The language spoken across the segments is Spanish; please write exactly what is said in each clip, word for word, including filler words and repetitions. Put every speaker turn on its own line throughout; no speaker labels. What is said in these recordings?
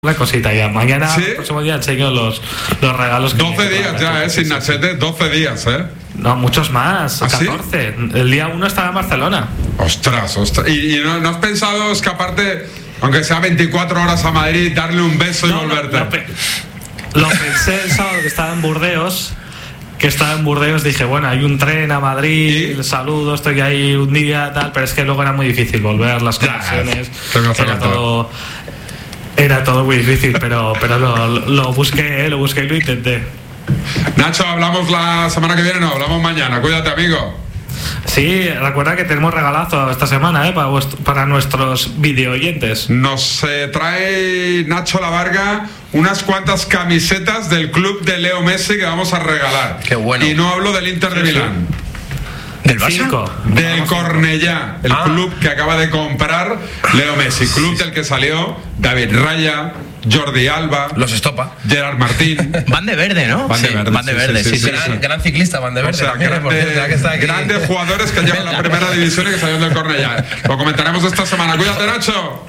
Una cosita ya, mañana,
¿Sí?
el próximo día enseño los, los regalos que
doce días ya, eh, sin Nachete, doce días, eh.
No, muchos más,
¿Ah,
catorce. ¿Sí? El día uno estaba en Barcelona.
Ostras, ostras. ¿Y, y no, no has pensado escaparte, aunque sea veinticuatro horas a Madrid, darle un beso y
no,
volverte?
Lo, lo, pe lo pensé el sábado que estaba en Burdeos. Que estaba en Burdeos, dije, bueno, hay un tren a Madrid, el saludo, estoy ahí un día, tal, pero es que luego era muy difícil volver, las conexiones, era todo, era todo muy difícil, pero, pero lo, lo busqué, lo busqué y lo intenté.
Nacho, ¿hablamos la semana que viene? No, hablamos mañana, cuídate, amigo.
Sí, recuerda que tenemos regalazo esta semana, ¿eh? Para, para nuestros video oyentes.
Nos eh, trae Nacho La Varga unas cuantas camisetas del club de Leo Messi que vamos a regalar.
Qué bueno.
Y no hablo del Inter de
sí,
Milán.
Sí. ¿Del Barça?
Del Cornellá, el ah. club que acaba de comprar Leo Messi, club del que salió David Raya, Jordi Alba,
los Estopa,
Gerard Martín.
Van de verde, ¿no?
Van de
sí,
verde.
Van de verde, sí, sí, sí,
gran,
sí.
gran ciclista, Van de verde.
O sea,
también,
grande,
por cierto, que está aquí.
Grandes jugadores que llevan la primera división y que salieron del Cornellá. Lo comentaremos esta semana. Cuídate, Nacho.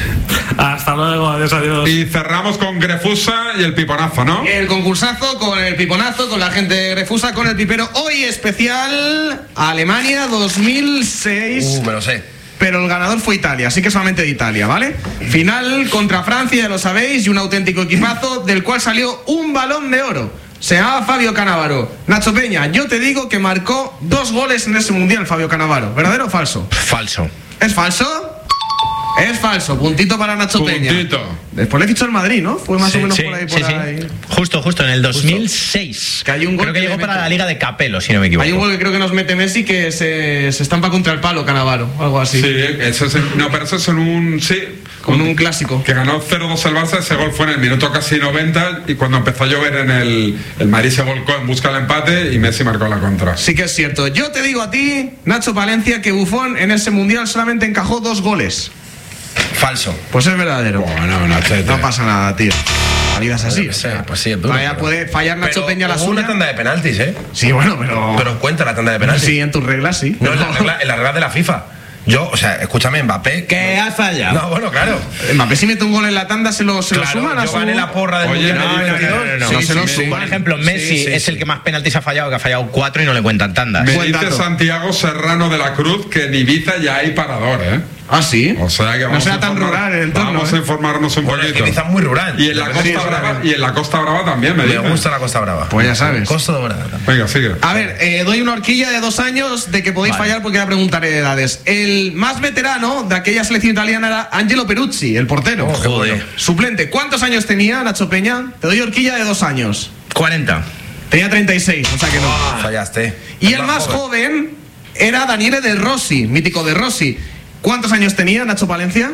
Hasta luego, adiós, adiós.
Y cerramos con Grefusa y el piponazo, ¿no?
El concursazo con el piponazo, con la gente de Grefusa, con el pipero. Hoy especial Alemania dos mil seis.
Uh, me lo sé.
Pero el ganador fue Italia, así que solamente de Italia, ¿vale? Final contra Francia, ya lo sabéis, y un auténtico equipazo del cual salió un balón de oro. Se llamaba Fabio Cannavaro. Nacho Peña, yo te digo que marcó dos goles en ese mundial, Fabio Cannavaro. ¿Verdadero o falso?
Falso.
¿Es falso? Es falso, puntito para Nacho
puntito.
Peña. Después le fichó el Madrid, ¿no? Fue más
sí,
o menos
sí,
por ahí, por
sí,
ahí.
Sí. Justo, justo, en el dos mil seis.
Que hay un gol
creo que,
que
llegó
mete...
para la Liga de Capello, si no me equivoco.
Hay un gol que creo que nos mete Messi que se, se estampa contra el palo, Cannavaro, algo así.
Sí, eso es, no, pero eso es en un... Sí,
con un clásico.
Que ganó cero dos el Barça, ese gol fue en el minuto casi noventa y cuando empezó a llover en el, el Madrid se volcó en busca del empate y Messi marcó la contra.
Sí que es cierto. Yo te digo a ti, Nacho Palencia, que Buffon en ese mundial solamente encajó dos goles.
Falso.
Pues es verdadero.
Bueno, Nacho,
no pasa nada, tío. La vida es así.
Pues sí, pues sí, duro,
Vaya, puede fallar Nacho
pero
Peña la
hubo
suya.
una tanda de penaltis, ¿eh?
Sí, bueno, pero...
Pero cuenta la tanda de penaltis.
Sí, en tus reglas, sí.
No, en la regla, en la regla de la FIFA. Yo, o sea, escúchame, Mbappé...
¿Qué has fallado?
No, bueno, claro.
Mbappé si mete un gol en la tanda, ¿se lo, se
claro,
lo suman a
yo
su...?
gané la porra del
Oye,
Mundial
no,
de veintidós.
no, no, no,
no,
no
se lo
sí,
suman.
Por ejemplo, Messi
sí, sí,
es
sí.
el que más penaltis ha fallado, que ha fallado cuatro y no le cuentan tandas.
Me
Buen
dice
dato.
Santiago Serrano de la Cruz que en Ibiza ya hay parador, ¿eh?
Ah, sí.
O sea que vamos
no sea
a
tan
informar,
rural el entorno.
Vamos
¿eh?
a informarnos un
Bueno, es que
poquito.
Ibiza es muy rural.
Y en la
Depende-
Costa
sí,
Brava,
sí.
y en la Costa Brava también me,
Me
dice.
gusta la Costa Brava.
Pues ya sabes.
Costa Brava.
Venga, sigue.
A ver, eh, doy una horquilla de dos años de que podéis
Vale.
fallar porque ya preguntaré edades. El más veterano de aquella selección italiana era Angelo Peruzzi, el portero.
Oh, joder.
Suplente. ¿Cuántos años tenía Nacho Peña? Te doy horquilla de dos años.
cuarenta.
Tenía treinta y seis, o sea que no.
Ah, fallaste.
Y el más joven era Daniele De Rossi, mítico De Rossi. ¿Cuántos años tenía Nacho Palencia?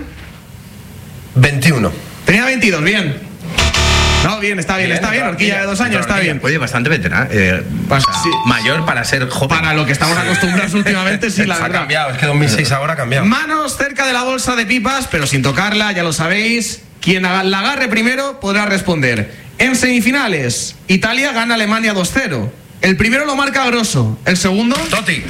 veintiuno.
Tenía veintidós, bien. No, bien, está bien,
Bien,
está bien.
otra
Horquilla
horquilla,
de dos años,
otra
está bien.
horquilla.
Oye, bastante veterano. Eh,
Pas-
o sea,
sí.
mayor para ser joven.
Para lo que estamos acostumbrados últimamente, sí, la
Ha
verdad.
cambiado, es que dos mil seis ahora ha cambiado.
Manos cerca de la bolsa de pipas, pero sin tocarla, ya lo sabéis. Quien la agarre primero podrá responder. En semifinales, Italia gana a Alemania dos cero. El primero lo marca Grosso. El segundo,
Totti.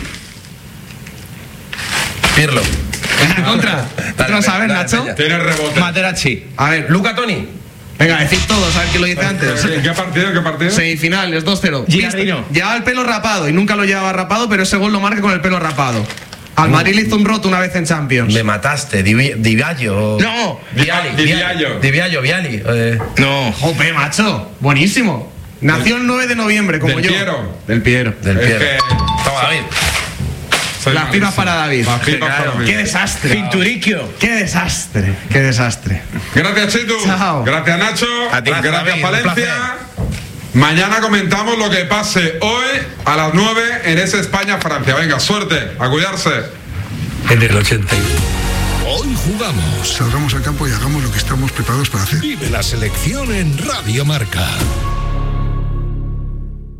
Pirlo.
contra. ¿Tú lo sabes, Nacho?
Peña.
Tiene rebote.
Materazzi.
A ver,
Luca Toni.
venga, decid todos, a ver quién lo dice antes.
¿En qué partido? ¿En qué partido?
Semifinales, dos cero.
Gilardino.
Llevaba el pelo rapado y nunca lo llevaba rapado, pero ese gol lo marca con el pelo rapado. Al Madrid le hizo un roto una vez en Champions.
Me mataste. Di, Di Biagio.
No.
Viali.
Di
Viali.
Biagio.
Di Biagio, Viali. Eh,
No.
Jope, macho. Buenísimo. Nació el nueve de noviembre, como
Del
yo.
Piero.
Del Piero.
del
Es
Piero.
que-
Toma, David.
Soy
Las
malísimo.
pipas para David.
Las pipas
Claro.
para mí.
Qué desastre.
Pinturicchio.
Qué desastre. Qué desastre.
Gracias, Chitu.
Chao.
Gracias, Nacho.
A ti.
Gracias,
David, un
Valencia.
placer.
Mañana comentamos lo que pase hoy a las nueve en ese España-Francia. Venga, suerte. A cuidarse.
En el ochenta y uno.
Hoy jugamos.
Salgamos al campo y hagamos lo que estamos preparados para hacer.
Vive la selección en Radio Marca.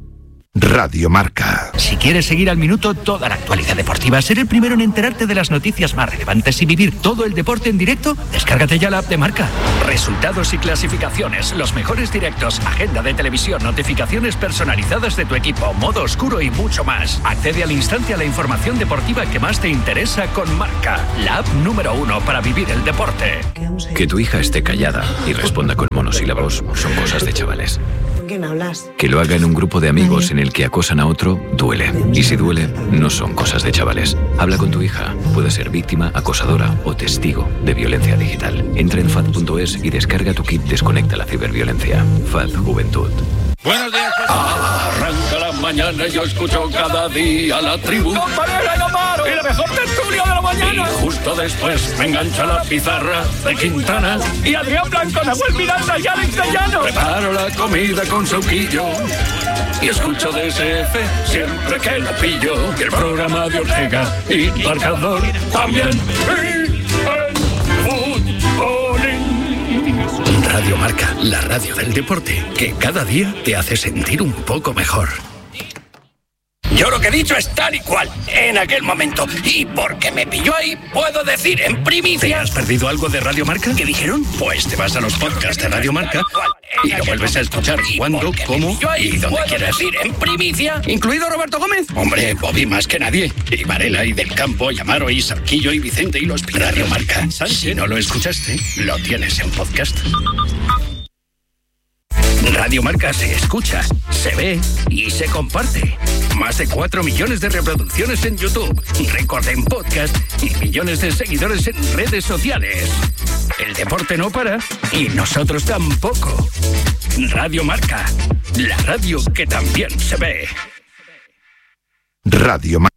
Radio Marca.
Si quieres seguir al minuto toda la actualidad deportiva, ser el primero en enterarte de las noticias más relevantes y vivir todo el deporte en directo, descárgate ya la app de Marca. Resultados y clasificaciones, los mejores directos, agenda de televisión, notificaciones personalizadas de tu equipo, modo oscuro y mucho más. Accede al instante a la información deportiva que más te interesa con Marca, la app número uno para vivir el deporte.
Que tu hija esté callada y responda con monosílabos son cosas de chavales.
¿Con quién hablas?
Que lo haga en un grupo de amigos en el que acosan a otro, duele. Y si duele, no son cosas de chavales. Habla con tu hija. Puede ser víctima, acosadora o testigo de violencia digital. Entra en F A D punto es y descarga tu kit Desconecta la ciberviolencia. F A D Juventud.
Buenos días. Arranca la mañana y yo escucho cada día la tribu. ¡Compañera y Amaro! ¡Y la mejor tertulia de la mañana! Y justo después me engancha la pizarra de Quintana. Y Adrián Blanco, Nahuel Miranda y Alex de Llano. Preparo la comida con sauquillo. Y escucho D S F siempre que lo pillo. Y el programa de Ortega y Marcador también. Y el fútbolín. Radio Marca, la radio del deporte, que cada día te hace sentir un poco mejor. Yo lo que he dicho es tal y cual, en aquel momento. Y porque me pilló ahí, puedo decir en primicia... ¿Te has perdido algo de Radio Marca? ¿Qué dijeron? Pues te vas a los podcasts de Radio Marca y lo vuelves a escuchar cuando, cómo y donde quieras. Decir en primicia, incluido Roberto Gómez. Hombre, Bobby más que nadie. Y Varela y Del Campo, y Amaro y Sarquillo y Vicente y los Radio Marca. Si no lo escuchaste, lo tienes en podcast. Radio Marca se escucha, se ve y se comparte. Más de cuatro millones de reproducciones en YouTube, récord en podcast y millones de seguidores en redes sociales. El deporte no para y nosotros tampoco. Radio Marca, la radio que también se ve.
Radio Marca.